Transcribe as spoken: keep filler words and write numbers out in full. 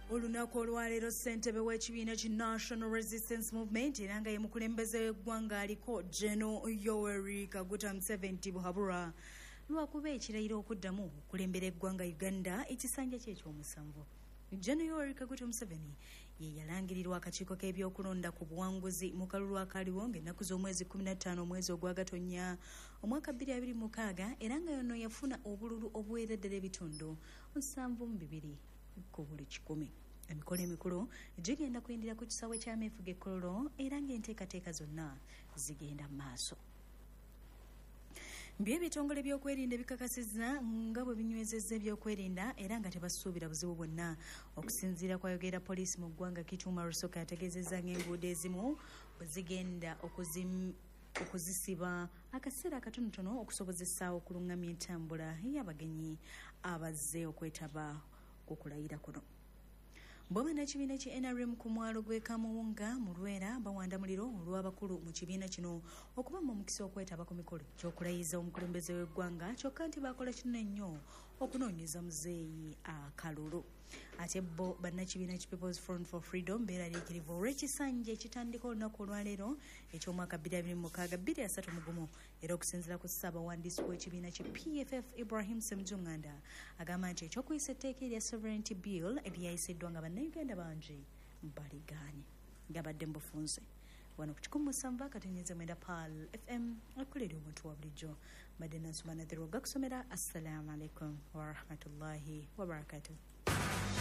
Olunaku olwaleero ssentebe w'ekibiina ki National Resistance Movement era nga ye mukulembeze w'eggwanga aliko General Yoweri Kaguta Museveni Buhabura lwakuba ekirayiro okuddamu okulembera eggwanga Uganda ekisanja kye eky'omusanvu. General Yoweri Kaguta Museveni ye yalangirirwa akakiiko k'ebyokulonda ku buwanguzi mu kalulu akaliwo ng'ennaku z'omwezi kumi na ttaano omwezi ogwa Gatonnya omwaka bbiri abiri mu mukaaga era nga yono yafuna obululu obuweereddera ebitundu musanvu mu bibiri ku buli kikumi. Emikolo emikulu gigenda kuyindira ku kisaawe ky'ameefuga e Kololo era ng'enteekateeka zonna zigenda mu maaso. By'ebitongole by'okwerinda bikakasizza nga bwe binywezezza ebyokwerinda era nga tebasuubira buzibu bwonna. Okusinziira kwayogera poliisi mu ggwanga Kituuma Rusoka yategeezezza ng'enguudo ezimu bwe zigenda okuzim okuzisiba akaseera akatonotono okusobozesa okulungamya entambula y'abagenyi abazze okwetaba ku kulayira kuno. Bw'aba n'ekibiina ki N R M ku mwalo gw'e Kamuwunga mu Lwera bawanda muliro olw'abakulu mu kibiina kino okubamu omukisa okwetaba ku mikolo gy'okulayiza omukulembeze w'eggwanga kyokka nti bakola kinene nnyo okunoonyeza muzeeyi akalulu. Ate bo bannakibiina ki People's Front for Freedom beeraliikirivu olw'ekisanja ekitandika olunaku olwaleero eky'omwaka bbiri abiri mu mukaaga bbiri asatu mu gumu era okusinziira ku ssaabawandiisi w'ekibiina ki P F F Ibrahim Ssemujjunganda agamba nti eky'okuyisa etteeka erya Sovereignty Bill eryayisiddwa nga bannayuganda bangi baligaanye. Gabadde mu bufunze wano ku kikumi musanvu akatenyeza mwenda Pal F M akulira omuntu wa bulijjo badde nansumana dhirwa gakusomera. Assalamu alaikum wa rahmatullahi wa barakatuh.